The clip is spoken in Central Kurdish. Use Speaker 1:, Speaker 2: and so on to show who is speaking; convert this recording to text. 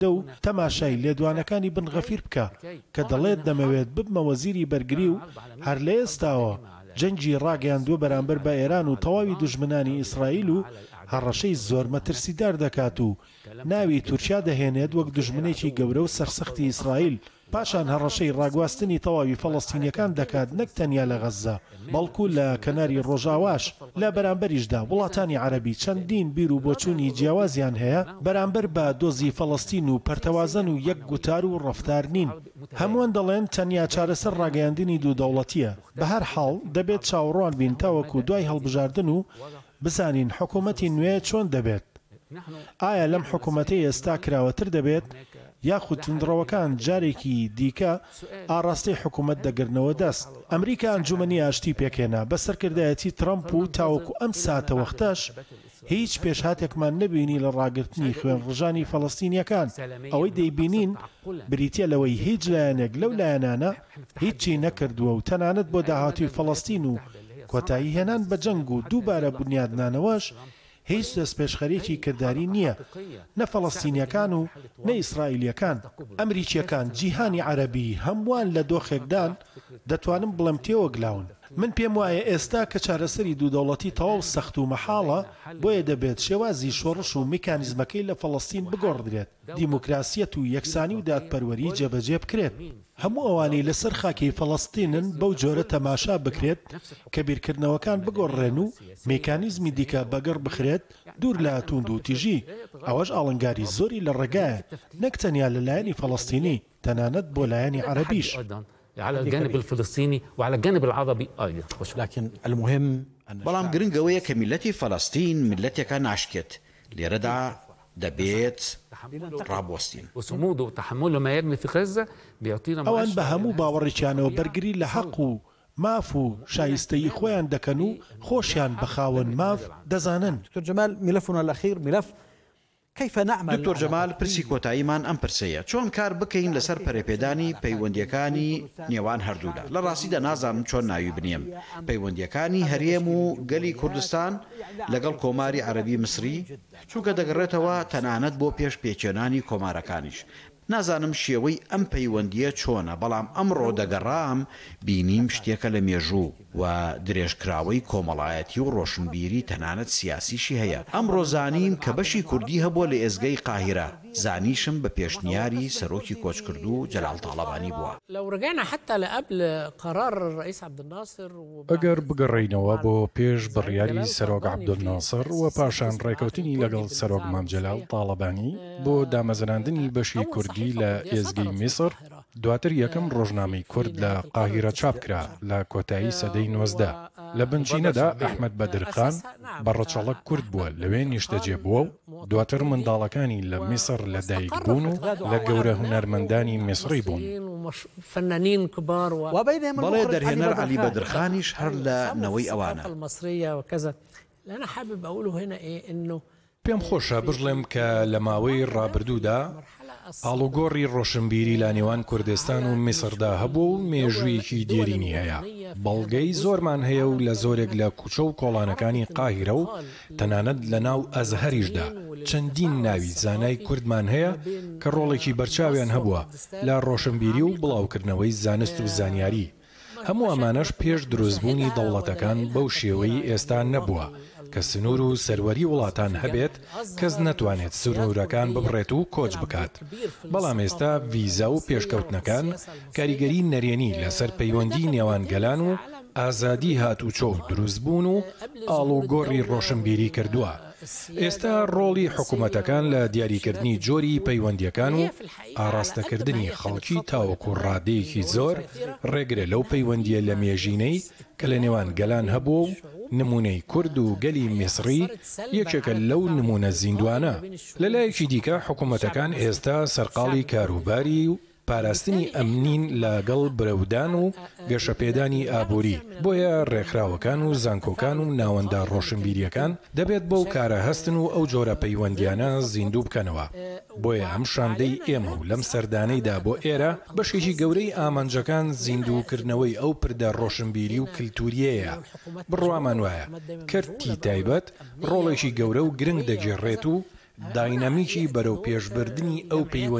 Speaker 1: و تەماشای لێدوانەکانی بنغەفیر بکە کە دەڵێت دەمەوێت ببمە وەزیری بەرگری و هەر لە ئێستاوە جەنگی ڕاگەیاندووە بەرامبەر بە ئێران و تەواوی دوژمنانی ئیسرائیل و هەڕەشەی زۆر مەترسیدار دەکات و ناوی تورکیا دەهێنێت وەک دوژمنێکی گەورە و سەرسەختی ئیسرائیل پاشان هەڕەشەی ڕاگواستنی تەواوی فەڵەستینیەکان دەکات نەک تەنیا لە غەزە بەڵکو لە کەناری ڕۆژاواش لە بەرامبەریشدا وڵاتانی عەرەبی چەندین بیر و بۆچوونی جیاوازیان هەیە بەرامبەر بە دۆزی فەڵەستین و پەرتەوازن و یەک گوتار و ڕەفتار نین هەمووان دەڵێن تەنیا چارەسەر ڕاگەیاندنی دوو دەوڵەتیە بە هەر حاڵ دەبێت چاوەڕوان بین تاوەکو دوای هەڵبژاردن و بزانین حکوومەتی نوێ چۆن دەبێت ئایا لەم حکوومەتەی ئێستا کراوەتر دەبێت یاخود تونندڕەوەکان جارێکی دیکە ئاڕاستی حکوومەت دەگرنەوە دەست ئەمریکا ئەنجومەنی ئاشتی پێکێنا بە سەرکردایەتی ترەمپ و تاوەکو ئەم ساتە وەختەش هیچ پێشهاتێکمان نەبینی لە ڕاگررتنی خوێن ڕژانی فەڵەستینیەکان ئەوەی دەیبینین بریتە لەوەی هیچ لایەنێک لەو لایەنانە هیچی نەکردووە و تەنانەت بۆ داهاتوی فەڵەستین و کۆتایی هێنان بە جەنگ و دووبارە بنیادنانەوەش هیچ دەست پێشخەرێکی کردداری نییە نە فەڵەستینیەکان و نە ئیسرائیلیەکان ئەمریکیەکان جیهانی عەرەبی هەمووان لە دۆخێکدان دەتوانم بڵێم تێوە گلاون من پێم وایە ئێستا کە چارەسەری دوودەوڵەتی تەواو سەخت و مەحاڵە بۆیە دەبێت شێوازی شۆڕش و میکانیزمەکەی لە فەڵەستین بگۆڕدرێت دیموکراسیەت و یەکسانی و دادپەروەری جێبەجێ بکرێت هەموو ئەوانەی لەسەر خاکی فەڵەستینن بەو جۆرە تەماشا بکرێت کە بیرکردنەوەکان بگۆڕێن و میکانیزمی دیکە بەگەڕ بخرێت دوور لە توند و تیژی ئەوەش ئاڵنگاری زۆری لە ڕێگایە نەک تەنیا لەلایەنی فەڵەستینی تەنانەت بۆ لایەنی عەرەبیش
Speaker 2: على الجانب الفلسطيني وعلى الجانب العربي أيضا
Speaker 3: لكن المهم
Speaker 4: بەڵام گرنگەوەیە کە میلەتی فەڵەستین میلەتێکە ناشکێت لێرەدا دەبێت ڕابوەستین
Speaker 2: وصمود وتحمل ما يجري في غزة بيعطينا
Speaker 1: ئەوان بە هەموو باوەڕێکیانەوە بەرگری لە حەق و ماف و شایستەی خۆیان دەکەن و خۆشیان بە خاوەن ماف دەزانن
Speaker 3: دكتور جمال ملفنا الأخير ملف كيف نعمل
Speaker 4: دکتۆر جەمال پرسی کۆتاییمان ئەم پرسەیە چۆن کار بکەین لەسەر پەرێپێدانی پەیوەندیەکانی نێوان هەردوودا لە ڕاستیدا نازانم چۆن ناوی بنێم پەیوەندیەکانی هەرێم و گەلی کوردستان لەگەڵ کۆماری عەرەبی مسری چونکە دەگەڕێتەوە تەنانەت بۆ پێش پێچێنانی کۆمارەکانیش نازانم شێوەی ئەم پەیوەندیە چۆنە بەڵام ئەمڕۆ دەگەڕام بینیم شتێکە لە مێژوو و درێژکراوەی کۆمەڵایەتی و ڕۆشنبیری تەنانەت سیاسیشی هەیە ئەمڕۆ زانیم کە بەشی کوردی هەبووە لە ئێزگەی قاهیرە زانیشم بە پێشنیاری سەرۆکی کۆچکردو جەلال تاڵەبانی بووە
Speaker 5: لو رجعنا حتى لقبل قرار الرئيس عبد الناصر
Speaker 6: ئەگەر بگەڕێینەوە بۆ پێش بڕیاری سەرۆک عەبدولناسر و پاشان ڕێکەوتنی لەگەڵ سەرۆک مام جەلال تاڵەبانی بۆ دامەزراندنی بەشی کوردی لە ئێزگەی میسر دواتر یەکەم ڕۆژنامەی کورد لە قاهیرە چاپکرا لە کۆتایی سەدەی 19 لە بنچینەدا ئەحمەد بەدرخان بەڕەچەڵک کورد بووە لەوێ نیشتەجێ بووە و دواتر منداڵەکانی لە میسر لەدایک بوون و لە گەورە هونەرمەندانی میسری بوون
Speaker 5: فنانين كبار
Speaker 4: بەڵێ دەرهێنەر عەلی بەدرخانیش هەر لە نەوەی ئەوانە
Speaker 5: المصرية وكذا اللي أنا حابب أقوله هنا إيه إنه
Speaker 6: پێم خۆشە بژڵێم کە لە ماوەی ڕابردوودا ئاڵوگۆڕی ڕۆشنبیری لە نێوان کوردستان و میسردا هەبوو و مێژوویەکی دیێرینی هەیە بەڵگەی زۆرمان هەیە و لە زۆرێک لە کوچە و کۆڵانەکانی قاهیرە و تەنانەت لە ناو ئەزهەریشدا چەندین ناوی زانای کوردمان هەیە کە ڕۆڵێکی بەرچاویان هەبووە لە ڕۆشنبیری و بڵاوکردنەوەی زانست و زانیاری هەموو ئەمانەش پێش دروستبوونی دەوڵەتەکان بەو شێوەی ئێستا نەبووە کە سنوور و سەروەری وڵاتان هەبێت کەس نەتوانێت سنوورەکان ببڕێت و کۆچ بکات بەڵام ئێستا ڤیزا و پێشکەوتنەکان کاریگەری نەرێنی لەسەر پەیوەندی نێوان گەلان و ئازادی هاتوچۆ دروستبوون و ئاڵوگۆڕی ڕۆشنبیری کردووە ئێستا ڕۆڵی حکوومەتەکان لە دیاریکردنی جۆری پەیوەندیەکان و ئاراستەکردنی خەڵکی تاوەکو ڕادەیەکی زۆر ڕێگرە لەو پەیوەندیە لە مێژینەی کە لە نێوان گەلان هەبوو و نمونەی کورد و گەلی میسری یەکێکە لەو نمونە زیندوانە لەلایەکی دیکە حکوومەتەکان ئێستا سەرقاڵی کاروباری و پاراستنی ئەمنین لەگەڵ برەودان و گەشەپێدانی ئابووری بۆیە ڕێکخراوەکان و زانکۆکان و ناوەندە ڕۆشنبیریەکان دەبێت بەو کارە هەستن و ئەو جۆرە پەیوەندیانە زیندوو بکەنەوە بۆیە ئەم شاندەی ئێمە و لەم سەردانەیدا بۆ ئێرە بەشێکی گەورەی ئامانجەکان زیندووکردنەوەی ئەو پردە ڕۆشنبیری و کللتوریەیە بڕوامان وایە کردی تایبەت ڕۆڵێکی گەورە و گرنگ دەگێڕێت و داینامیکی بەرەو پێشبردننی ئەو پەیوەندی